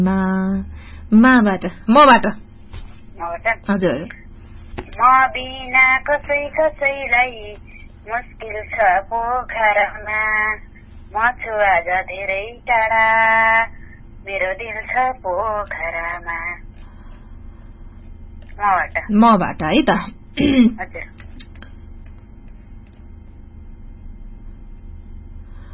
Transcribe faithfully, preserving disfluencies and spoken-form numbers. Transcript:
मा माबाट मबाट हजुर म बिना कसै कसैलाई मुस्किल छ पोखरामा म छु आज धेरै टाढा मेरो दिल छ पोखरामा मबाट मबाट है त हजुर